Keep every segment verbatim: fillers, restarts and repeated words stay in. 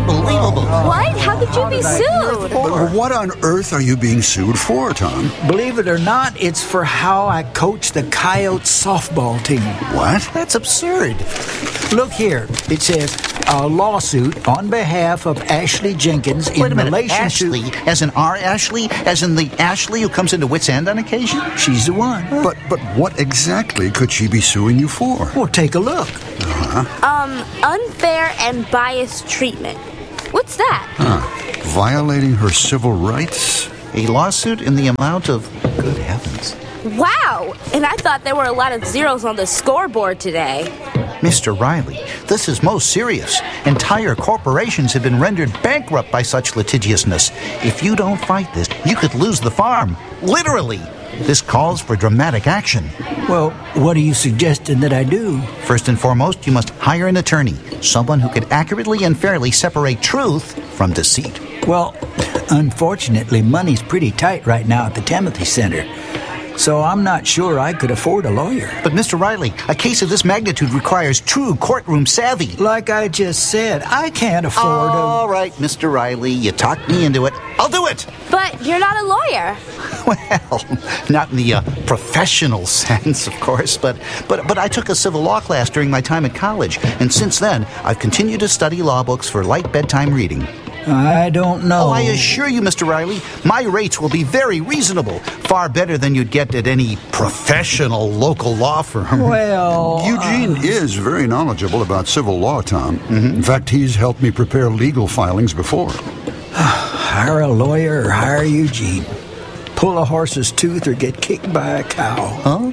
Unbelievable. What? How could you be sued? But what on earth are you being sued for, Tom? Believe it or not, it's for how I coach the Coyotes softball team. What? That's absurd. Look here. It says a lawsuit on behalf of Ashley Jenkins in Wait a minute, relation Ashley, to... as in our Ashley? As in the Ashley who comes into Wits End on occasion? She's the one. But but what exactly could she be suing you for? Well, take a look. Uh-huh. Um, unfair and biased treatment. What's that? Huh. Violating her civil rights? A lawsuit in the amount of... Good heavens. Wow! And I thought there were a lot of zeros on the scoreboard today. Mister Riley, this is most serious. Entire corporations have been rendered bankrupt by such litigiousness. If you don't fight this, you could lose the farm. Literally. This calls for dramatic action. Well, what are you suggesting that I do? First and foremost, you must hire an attorney, someone who could accurately and fairly separate truth from deceit. Well, unfortunately, money's pretty tight right now at the Timothy Center. So I'm not sure I could afford a lawyer. But Mister Riley, a case of this magnitude requires true courtroom savvy. Like I just said, I can't afford a... All right, Mister Riley, you talked me into it. I'll do it. But you're not a lawyer. Well, not in the uh, professional sense, of course, but, but but I took a civil law class during my time at college, and since then, I've continued to study law books for light bedtime reading. I don't know. Oh, I assure you, Mister Riley, my rates will be very reasonable. Far better than you'd get at any professional local law firm. Well... Eugene uh... is very knowledgeable about civil law, Tom. Mm-hmm. In fact, he's helped me prepare legal filings before. Hire a lawyer or hire Eugene. Pull a horse's tooth or get kicked by a cow. Huh?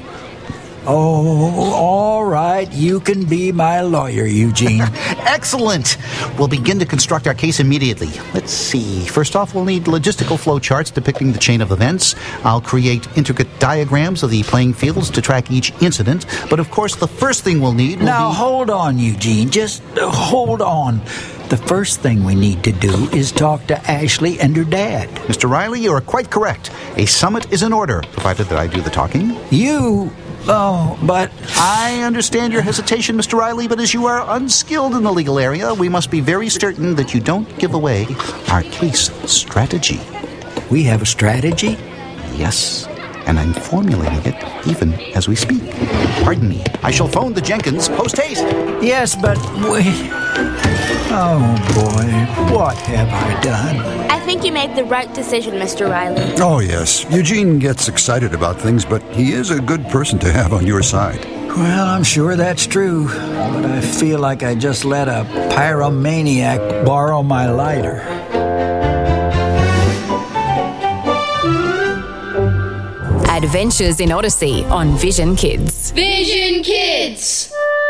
Oh, all right. You can be my lawyer, Eugene. Excellent. We'll begin to construct our case immediately. Let's see. First off, we'll need logistical flow charts depicting the chain of events. I'll create intricate diagrams of the playing fields to track each incident. But of course, the first thing we'll need will Now, be... hold on, Eugene. Just uh, hold on. The first thing we need to do is talk to Ashley and her dad. Mister Riley, you are quite correct. A summit is in order, provided that I do the talking. You... Oh, but... I understand your hesitation, Mister Riley, but as you are unskilled in the legal area, we must be very certain that you don't give away our case strategy. We have a strategy? Yes, and I'm formulating it even as we speak. Pardon me. I shall phone the Jenkins post-haste. Yes, but we... Oh, boy. What have I done? I think you made the right decision, Mister Riley. Oh, yes. Eugene gets excited about things, but he is a good person to have on your side. Well, I'm sure that's true, but I feel like I just let a pyromaniac borrow my lighter. Adventures in Odyssey on Vision Kids. Vision Kids!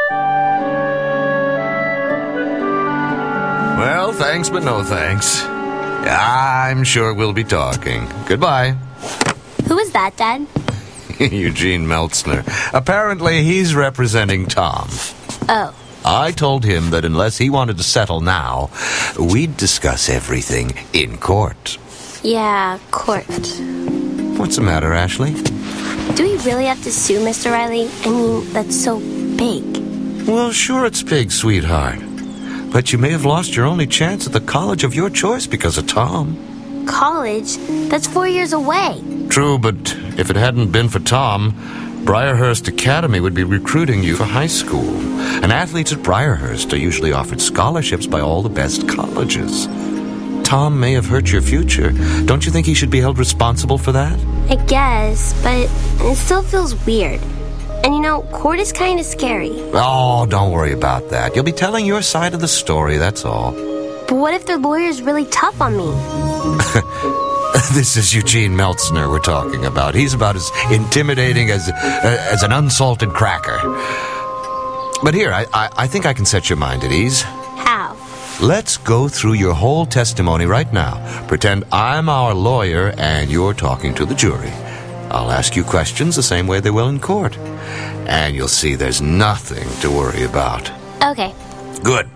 Well, thanks, but no thanks. I'm sure we'll be talking. Goodbye. Who is that, Dad? Eugene Meltzner. Apparently, he's representing Tom. Oh. I told him that unless he wanted to settle now, we'd discuss everything in court. Yeah, court. What's the matter, Ashley? Do we really have to sue Mister Riley? I mean, that's so big. Well, sure it's big, sweetheart. But you may have lost your only chance at the college of your choice because of Tom. College? That's four years away. True, but if it hadn't been for Tom, Briarhurst Academy would be recruiting you for high school. And athletes at Briarhurst are usually offered scholarships by all the best colleges. Tom may have hurt your future. Don't you think he should be held responsible for that? I guess, but it still feels weird. And you know, court is kind of scary. Oh, don't worry about that. You'll be telling your side of the story, that's all. But what if the lawyer's really tough on me? This is Eugene Meltzner we're talking about. He's about as intimidating as uh, as an unsalted cracker. But here, I, I, I think I can set your mind at ease. How? Let's go through your whole testimony right now. Pretend I'm our lawyer and you're talking to the jury. I'll ask you questions the same way they will in court. And you'll see there's nothing to worry about. Okay. Good.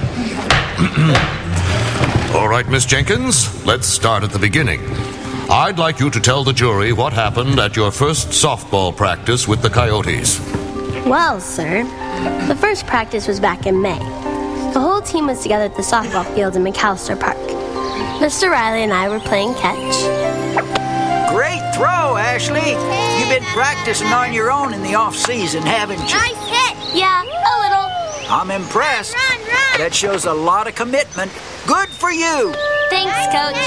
All right, Miss Jenkins, let's start at the beginning. I'd like you to tell the jury what happened at your first softball practice with the Coyotes. Well, sir, the first practice was back in May. The whole team was together at the softball field in McAllister Park. Mister Riley and I were playing catch. Great throw, Ashley. You've been practicing on your own in the off-season, haven't you? Nice hit! Yeah, a little. I'm impressed. Run, run! That shows a lot of commitment. Good for you. Thanks, Coach.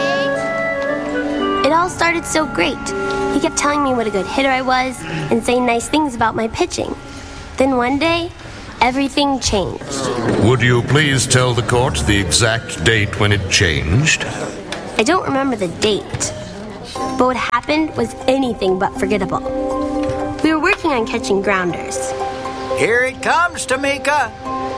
It all started so great. He kept telling me what a good hitter I was and saying nice things about my pitching. Then one day, everything changed. Would you please tell the court the exact date when it changed? I don't remember the date, but what happened was anything but forgettable. We were working on catching grounders. Here it comes, Tamika.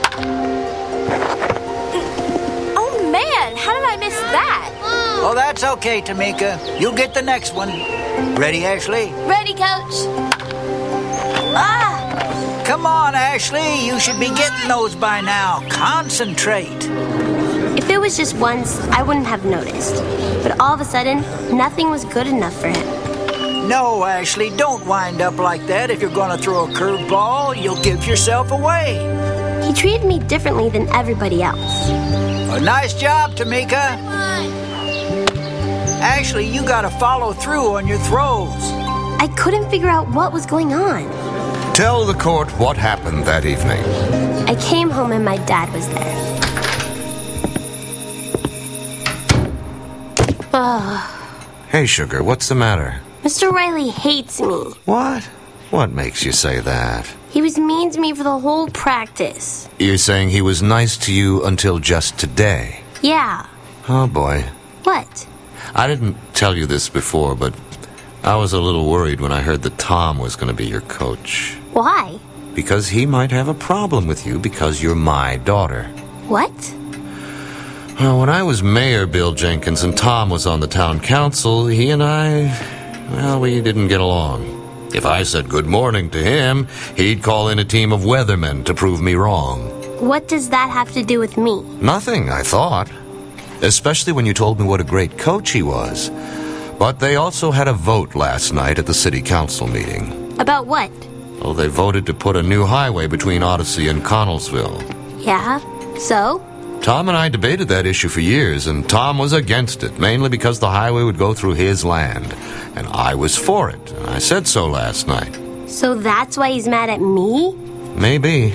Oh, man, how did I miss that? Oh, that's okay, Tamika. You'll get the next one. Ready, Ashley? Ready, Coach? Ah! Come on, Ashley. You should be getting those by now. Concentrate. If it was just once, I wouldn't have noticed. But all of a sudden, nothing was good enough for him. No, Ashley, don't wind up like that. If you're going to throw a curveball, you'll give yourself away. He treated me differently than everybody else. A nice job, Tamika. Ashley, you got to follow through on your throws. I couldn't figure out what was going on. Tell the court what happened that evening. I came home and my dad was there. Oh, Hey, Sugar, what's the matter? Mister Riley hates me. What? What makes you say that? He was mean to me for the whole practice. You're saying he was nice to you until just today? Yeah. Oh, boy. What? I didn't tell you this before, but I was a little worried when I heard that Tom was going to be your coach. Why? Because he might have a problem with you because you're my daughter. What? Well, when I was mayor, Bill Jenkins, and Tom was on the town council, he and I, well, we didn't get along. If I said good morning to him, he'd call in a team of weathermen to prove me wrong. What does that have to do with me? Nothing, I thought. Especially when you told me what a great coach he was. But they also had a vote last night at the city council meeting. About what? Oh, they voted to put a new highway between Odyssey and Connellsville. Yeah? So? Tom and I debated that issue for years, and Tom was against it, mainly because the highway would go through his land. And I was for it, and I said so last night. So that's why he's mad at me? Maybe.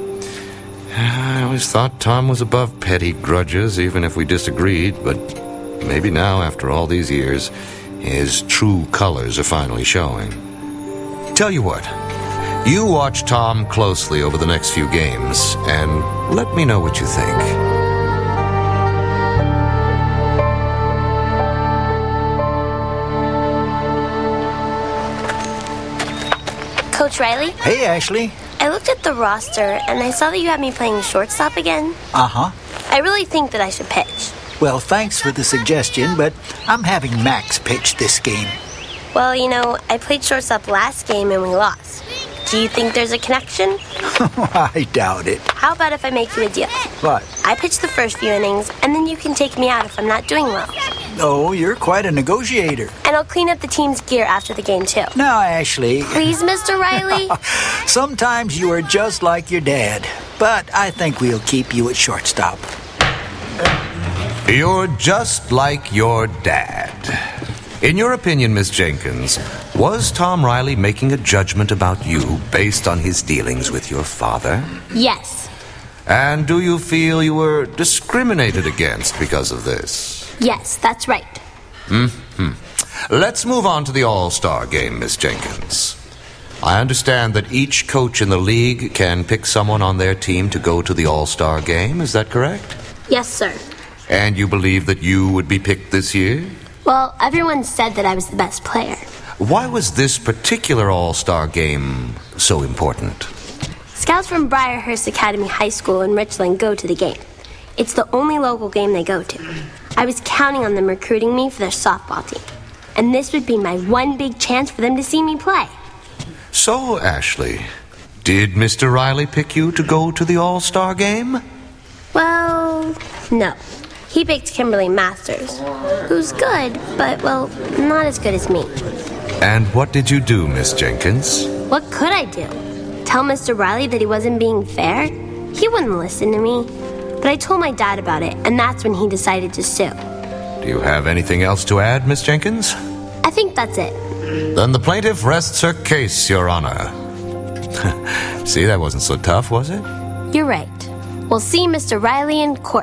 I always thought Tom was above petty grudges, even if we disagreed, but maybe now, after all these years, his true colors are finally showing. Tell you what, you watch Tom closely over the next few games, and let me know what you think. Coach Riley? Hey, Ashley. I looked at the roster and I saw that you had me playing shortstop again. Uh-huh. I really think that I should pitch. Well, thanks for the suggestion, but I'm having Max pitch this game. Well, you know, I played shortstop last game and we lost. Do you think there's a connection? I doubt it. How about if I make you a deal? What? I pitch the first few innings, and then you can take me out if I'm not doing well. Oh, you're quite a negotiator. And I'll clean up the team's gear after the game, too. Now, Ashley. Please, Mister Riley? Sometimes you are just like your dad, but I think we'll keep you at shortstop. You're just like your dad. In your opinion, Miss Jenkins, was Tom Riley making a judgment about you based on his dealings with your father? Yes. And do you feel you were discriminated against because of this? Yes, that's right. Mm-hmm. Let's move on to the All-Star game, Miss Jenkins. I understand that each coach in the league can pick someone on their team to go to the All-Star game. Is that correct? Yes, sir. And you believe that you would be picked this year? Well, everyone said that I was the best player. Why was this particular All-Star game so important? Scouts from Briarhurst Academy High School in Richland go to the game. It's the only local game they go to. I was counting on them recruiting me for their softball team. And this would be my one big chance for them to see me play. So, Ashley, did Mister Riley pick you to go to the All-Star game? Well, no. He picked Kimberly Masters, who's good, but, well, not as good as me. And what did you do, Miss Jenkins? What could I do? Tell Mister Riley that he wasn't being fair? He wouldn't listen to me. But I told my dad about it, and that's when he decided to sue. Do you have anything else to add, Miss Jenkins? I think that's it. Then the plaintiff rests her case, Your Honor. See, that wasn't so tough, was it? You're right. We'll see Mister Riley in court.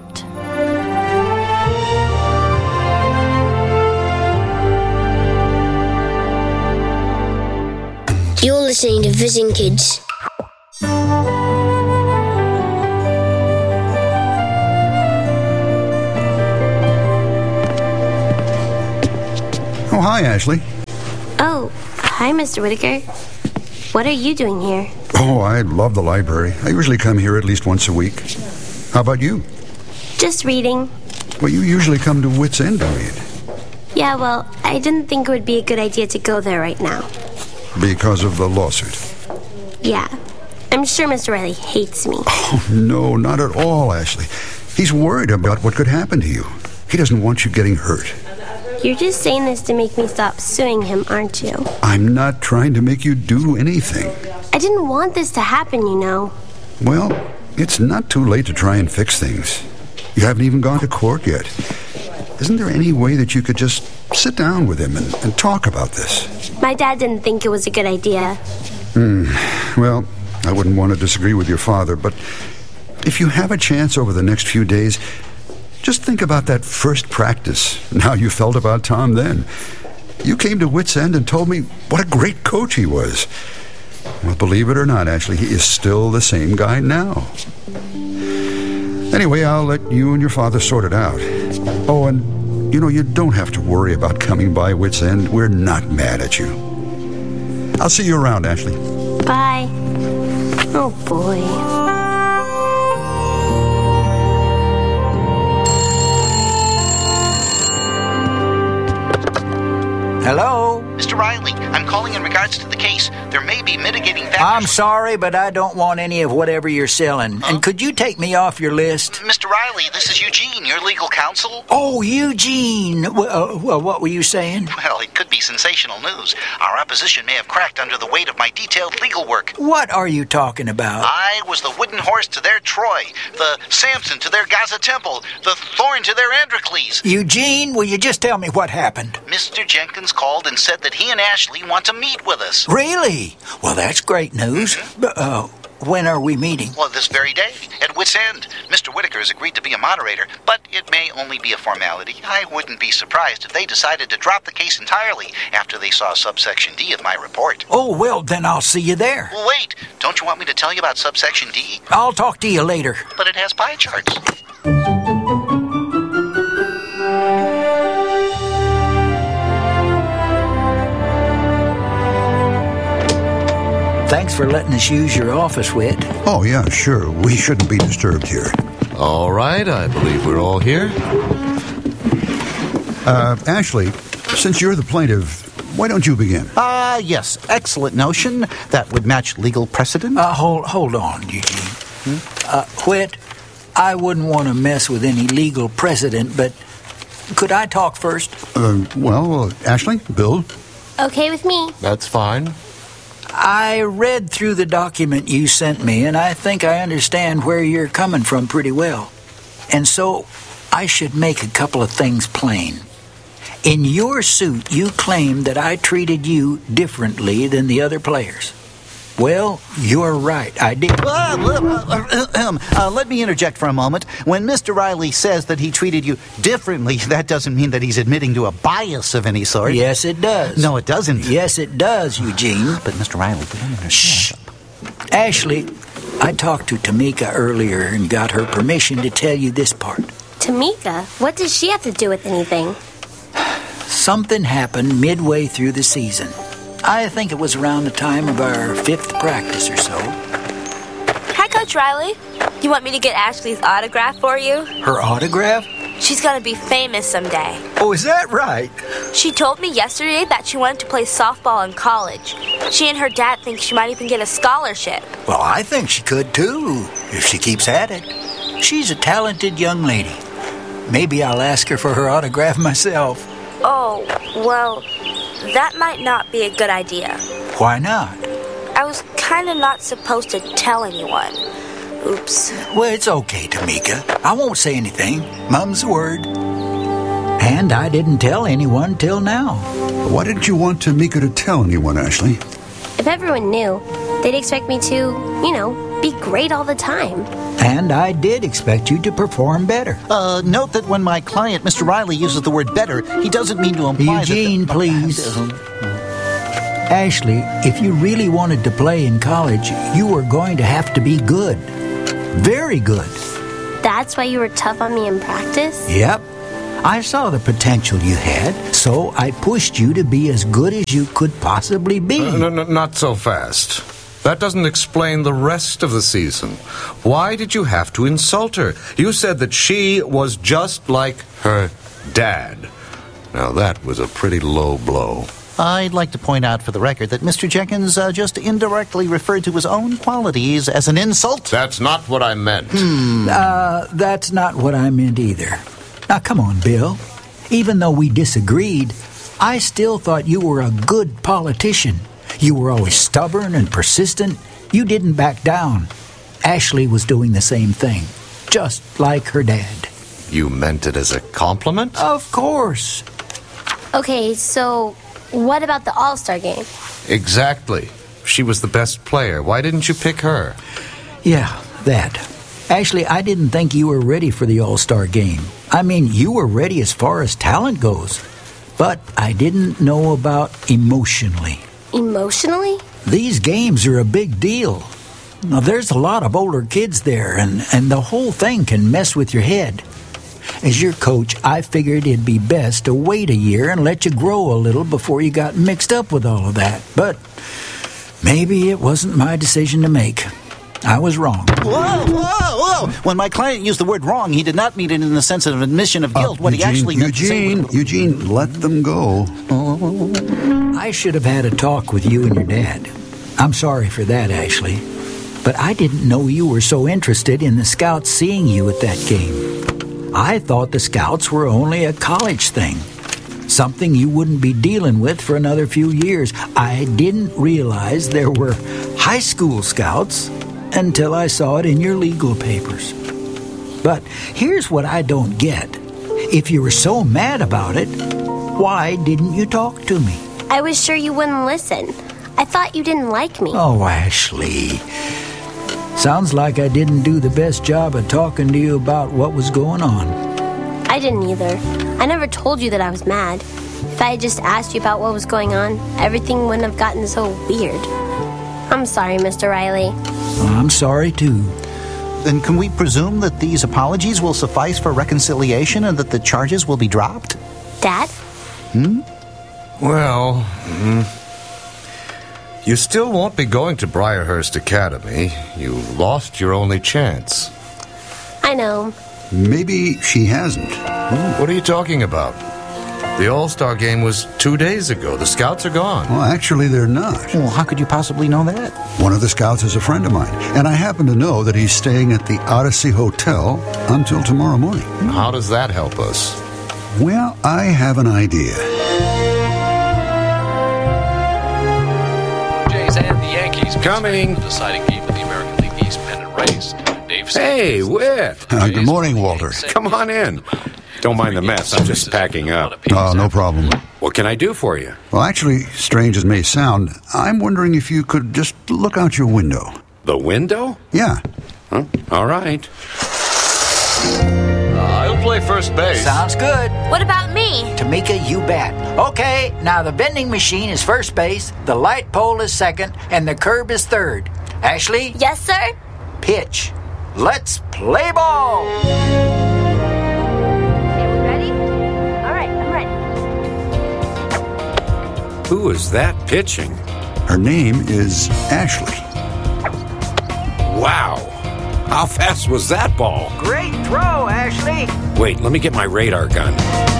You're listening to Visiting Kids. Oh, hi, Ashley. Oh, hi, Mister Whitaker. What are you doing here? Oh, I love the library. I usually come here at least once a week. How about you? Just reading. Well, you usually come to Wits End to read. Yeah, well, I didn't think it would be a good idea to go there right now. Because of the lawsuit. Yeah. I'm sure Mister Riley hates me. Oh, no, not at all, Ashley. He's worried about what could happen to you. He doesn't want you getting hurt. You're just saying this to make me stop suing him, aren't you? I'm not trying to make you do anything. I didn't want this to happen, you know. Well, it's not too late to try and fix things. You haven't even gone to court yet. Isn't there any way that you could just sit down with him and, and talk about this? My dad didn't think it was a good idea. Hmm. Well, I wouldn't want to disagree with your father, but if you have a chance over the next few days, just think about that first practice, and how you felt about Tom then. You came to Wits End and told me what a great coach he was. Well, believe it or not, Ashley, he is still the same guy now. Anyway, I'll let you and your father sort it out. Oh, and, you know, you don't have to worry about coming by Wits End. We're not mad at you. I'll see you around, Ashley. Bye. Oh, boy. Hello? Mister Riley, I'm calling in regards to the case. There may be mitigating factors. I'm sorry, but I don't want any of whatever you're selling. Huh? And could you take me off your list? Mister Riley, this is Eugene, your legal counsel. Oh, Eugene. Well, uh, well, what were you saying? Well, it could be sensational news. Our opposition may have cracked under the weight of my detailed legal work. What are you talking about? I was the wooden horse to their Troy, the Samson to their Gaza Temple, the thorn to their Androcles. Eugene, will you just tell me what happened? Mister Jenkins called and said that he and Ashley want to meet with us. Really? Well, that's great news. But, uh, when are we meeting? Well, this very day, at Wits End. Mister Whitaker has agreed to be a moderator, but it may only be a formality. I wouldn't be surprised if they decided to drop the case entirely after they saw subsection D of my report. Oh, well, then I'll see you there. Well, wait. Don't you want me to tell you about subsection D? I'll talk to you later. But it has pie charts. Thanks for letting us use your office, Whit. Oh, yeah, sure. We shouldn't be disturbed here. All right, I believe we're all here. Uh, Ashley, since you're the plaintiff, why don't you begin? Ah, uh, yes. Excellent notion. That would match legal precedent. Uh, hold, hold on, Eugene. Hmm? Uh, Whit, I wouldn't want to mess with any legal precedent, but could I talk first? Uh, well, Ashley, Bill? Okay with me. That's fine. I read through the document you sent me, and I think I understand where you're coming from pretty well. And so, I should make a couple of things plain. In your suit, you claim that I treated you differently than the other players. Well, you're right, I did. Uh, uh, uh, uh, let me interject for a moment. When Mister Riley says that he treated you differently, that doesn't mean that he's admitting to a bias of any sort. Yes, it does. No, it doesn't. Yes, it does, Eugene. But Mister Riley, we don't understand. Shh. Ashley, I talked to Tamika earlier and got her permission to tell you this part. Tamika? What does she have to do with anything? Something happened midway through the season. I think it was around the time of our fifth practice or so. Hi, Coach Riley. You want me to get Ashley's autograph for you? Her autograph? She's gonna be famous someday. Oh, is that right? She told me yesterday that she wanted to play softball in college. She and her dad think she might even get a scholarship. Well, I think she could too, if she keeps at it. She's a talented young lady. Maybe I'll ask her for her autograph myself. Oh, well, that might not be a good idea. Why not? I was kind of not supposed to tell anyone. Oops. Well, it's okay, Tamika. I won't say anything. Mum's the word. And I didn't tell anyone till now. Why didn't you want Tamika to tell anyone, Ashley? If everyone knew, they'd expect me to, you know, be great all the time. And I did expect you to perform better. Uh, note that when my client, Mister Riley, uses the word better, he doesn't mean to imply Eugene, that... please. Ashley, if you really wanted to play in college, you were going to have to be good. Very good. That's why you were tough on me in practice? Yep. I saw the potential you had, so I pushed you to be as good as you could possibly be. Uh, no, no, not so fast. That doesn't explain the rest of the season. Why did you have to insult her? You said that she was just like her dad. Now that was a pretty low blow. I'd like to point out for the record that Mister Jenkins uh, just indirectly referred to his own qualities as an insult. That's not what I meant. Hmm. Uh, that's not what I meant either. Now, come on, Bill. Even though we disagreed, I still thought you were a good politician. You were always stubborn and persistent. You didn't back down. Ashley was doing the same thing, just like her dad. You meant it as a compliment? Of course. Okay, so what about the All-Star game? Exactly. She was the best player. Why didn't you pick her? Yeah, that. Ashley, I didn't think you were ready for the All-Star game. I mean, you were ready as far as talent goes. But I didn't know about emotionally. Emotionally? These games are a big deal. Now, there's a lot of older kids there, and, and the whole thing can mess with your head. As your coach, I figured it'd be best to wait a year and let you grow a little before you got mixed up with all of that. But maybe it wasn't my decision to make. I was wrong. Whoa, whoa, whoa! When my client used the word wrong, he did not mean it in the sense of admission of guilt. Uh, what Eugene, he actually meant to say Eugene, was... Eugene, let them go. I should have had a talk with you and your dad. I'm sorry for that, Ashley. But I didn't know you were so interested in the Scouts seeing you at that game. I thought the Scouts were only a college thing, something you wouldn't be dealing with for another few years. I didn't realize there were high school Scouts until I saw it in your legal papers. But here's what I don't get. If you were so mad about it, why didn't you talk to me? I was sure you wouldn't listen. I thought you didn't like me. Oh, Ashley. Sounds like I didn't do the best job of talking to you about what was going on. I didn't either. I never told you that I was mad. If I had just asked you about what was going on, everything wouldn't have gotten so weird. I'm sorry, Mister Riley. I'm sorry, too. Then can we presume that these apologies will suffice for reconciliation and that the charges will be dropped? Dad? Hmm? Well, mm, you still won't be going to Briarhurst Academy. You lost your only chance. I know. Maybe she hasn't. What are you talking about? The All-Star game was two days ago. The Scouts are gone. Well, actually, they're not. Well, how could you possibly know that? One of the Scouts is a friend of mine, and I happen to know that he's staying at the Odyssey Hotel until tomorrow morning. How does that help us? Well, I have an idea. Jays and the Yankees Coming. The deciding game of the American League East pennant race. Dave Hey, Whit. Uh, good morning, Walter. Come on in. Don't mind the mess. I'm just packing up. Oh, no problem. What can I do for you? Well, actually, strange as it may sound, I'm wondering if you could just look out your window. The window? Yeah. Huh? All right. Uh, I'll play first base. Sounds good. What about me? Tamika, you bet. Okay, now the vending machine is first base, the light pole is second, and the curb is third. Ashley? Yes, sir? Pitch. Let's play ball! Who is that pitching? Her name is Ashley. Wow. How fast was that ball? Great throw, Ashley. Wait, let me get my radar gun.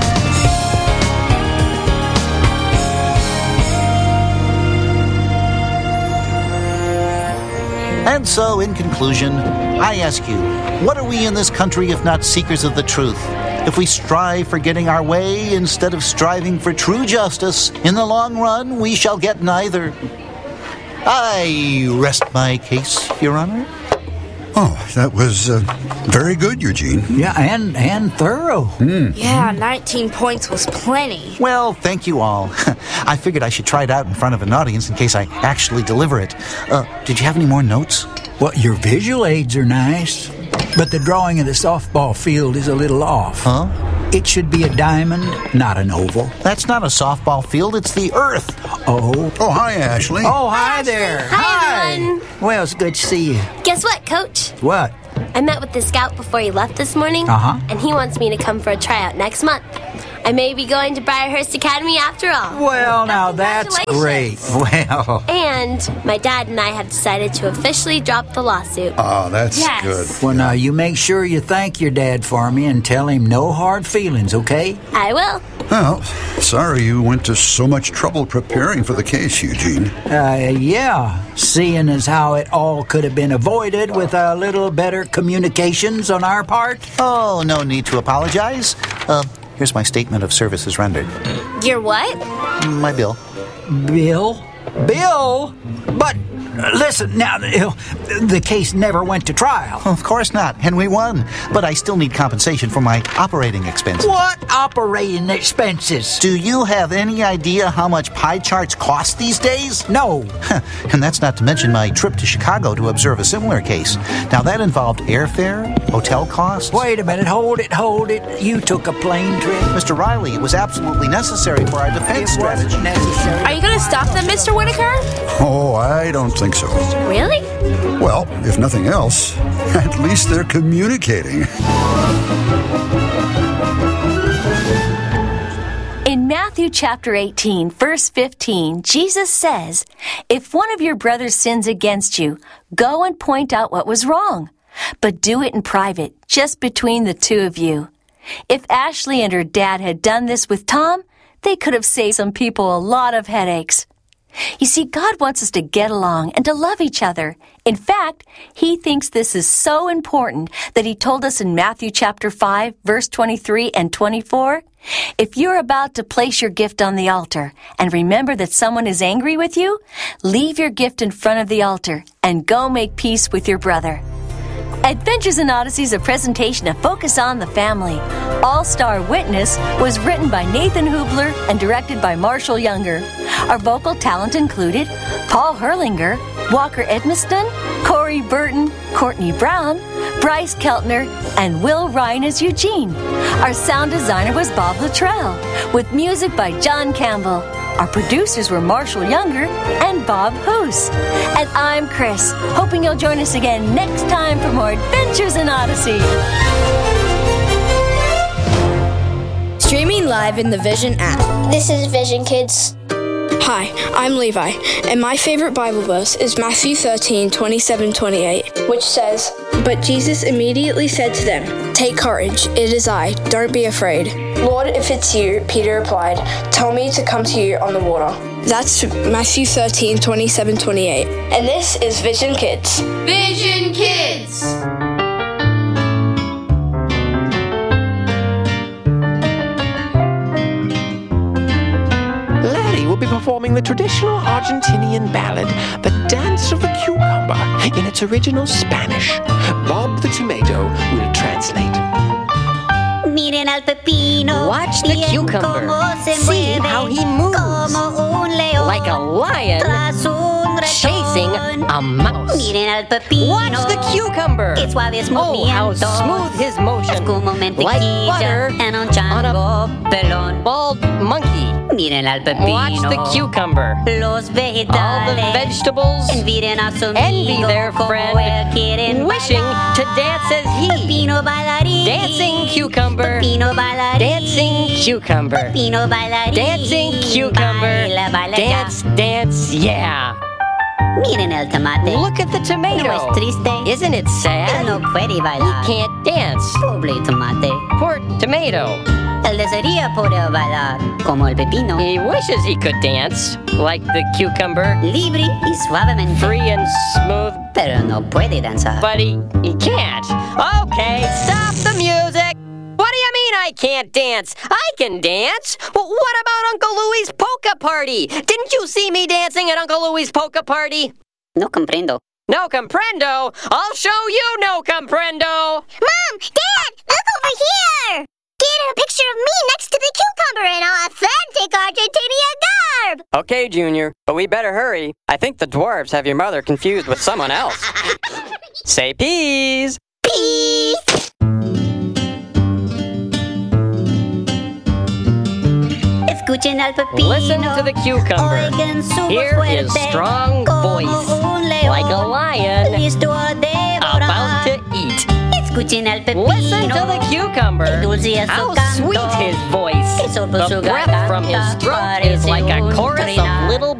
And so, in conclusion, I ask you, what are we in this country if not seekers of the truth? If we strive for getting our way instead of striving for true justice, in the long run, we shall get neither. I rest my case, Your Honor. Oh, that was uh, very good, Eugene. Yeah, and, and thorough. Mm. Yeah, nineteen points was plenty. Well, thank you all. I figured I should try it out in front of an audience in case I actually deliver it. Uh, did you have any more notes? Well, your visual aids are nice, but the drawing of the softball field is a little off. Huh? It should be a diamond, not an oval. That's not a softball field, it's the earth. Oh. Oh, hi, Ashley. Oh, hi there. Hi, everyone. Well, it's good to see you. Guess what, Coach? What? I met with the scout before he left this morning, Uh-huh. and he wants me to come for a tryout next month. I may be going to Briarhurst Academy after all. Well, now that's great. Well. And my dad and I have decided to officially drop the lawsuit. Oh, that's Yes. good. Well, now you make sure you thank your dad for me and tell him no hard feelings, okay? I will. Well, sorry you went to so much trouble preparing for the case, Eugene. Uh, yeah. Seeing as how it all could have been avoided with a little better communications on our part. Oh, no need to apologize. Uh, here's my statement of services rendered. Your what? My bill. Bill? Bill? But, uh, listen, now, uh, the case never went to trial. Of course not, and we won. But I still need compensation for my operating expenses. What operating expenses? Do you have any idea how much pie charts cost these days? No. And that's not to mention my trip to Chicago to observe a similar case. Now, that involved airfare, hotel costs. Wait a minute, hold it, hold it. You took a plane trip? Mister Riley, it was absolutely necessary for our defense It strategy. wasn't necessary. Are you going to stop them, Mister Whitaker? Oh, I don't think so. Really? Well, if nothing else, at least they're communicating. In Matthew chapter eighteen, verse fifteen, Jesus says, "If one of your brothers sins against you, go and point out what was wrong, but do it in private, just between the two of you." If Ashley and her dad had done this with Tom, they could have saved some people a lot of headaches. You see, God wants us to get along and to love each other. In fact, He thinks this is so important that He told us in Matthew chapter five, verse twenty-three and twenty-four, "If you're about to place your gift on the altar and remember that someone is angry with you, leave your gift in front of the altar and go make peace with your brother." Adventures in Odyssey is a presentation of Focus on the Family. All-Star Witness was written by Nathan Hubler and directed by Marshall Younger. Our vocal talent included Paul Herlinger, Walker Edmiston, Corey Burton, Courtney Brown, Bryce Keltner, and Will Ryan as Eugene. Our sound designer was Bob Luttrell, with music by John Campbell. Our producers were Marshall Younger and Bob Hoos. And I'm Chris, hoping you'll join us again next time for more Adventures in Odyssey. Streaming live in the Vision app. This is Vision Kids. Hi, I'm Levi, and my favorite Bible verse is Matthew thirteen, twenty-seven, twenty-eight, which says, "But Jesus immediately said to them, 'Take courage, it is I, don't be afraid.' 'Lord, if it's you,' Peter replied, 'tell me to come to you on the water.'" That's Matthew thirteen, twenty-seven, twenty-eight. And this is Vision Kids. Vision Kids! Will be performing the traditional Argentinian ballad, The Dance of the Cucumber, in its original Spanish. Bob the Tomato will translate. Miren al pepino. Watch the cucumber. See how he moves. Like a lion chasing a mouse. Miren al pepino. Watch the cucumber. Qué suave es Oh, how smooth his motion. Like butter on a bald monkey. Miren al pepino. Watch the cucumber. Los vegetales. All the vegetables envidian a su envy their friend, wishing to dance as he. Pepino bailarín. Dancing cucumber. Pepino bailarín. Dancing cucumber. Pepino bailarín. Dancing cucumber. Baila, baila dance, ya. dance, yeah. Miren el tomate. Look at the tomato. No es triste. Isn't it sad? Él no puede bailar. He can't dance. Pobre tomate. Poor tomato. Él desearía poder bailar como el pepino. He wishes he could dance like the cucumber. Libre y suavemente. Free and smooth. Pero no puede danzar. But he, he can't. Okay, stop the music. What do you mean I can't dance? I can dance. Well, what about Uncle Louie's polka party? Didn't you see me dancing at Uncle Louie's polka party? No comprendo. No comprendo. I'll show you no comprendo. Mom! Dad! Look over here! Get a picture of me next to the cucumber in authentic Argentinian garb! Okay, Junior, but we better hurry. I think the dwarves have your mother confused with someone else. Say peas! Peas! Escuchen al pepino. Listen to the cucumber. Oigan su Here fuerte, is strong como voice, un león, like a lion, listo a devorar. about to eat. Escuchen al pepino. Listen to the cucumber. El dulce es su How canto. sweet his voice. Que sobre The su breath from his garganta throat is parece like a un chorus trinar. of little